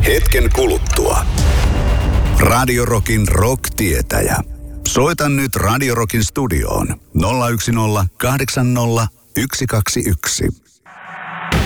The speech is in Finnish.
Hetken kuluttua. Radio Rockin rock-tietäjä. Soita nyt Radio Rockin studioon 010 80 121.